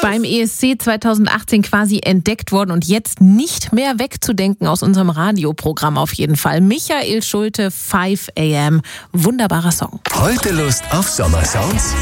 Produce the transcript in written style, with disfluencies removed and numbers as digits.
beim ESC 2018 quasi entdeckt worden und jetzt nicht mehr wegzudenken aus unserem Radioprogramm auf jeden Fall. Michael Schulte, 5 AM. Wunderbarer Song. Heute Lust auf Sommersounds?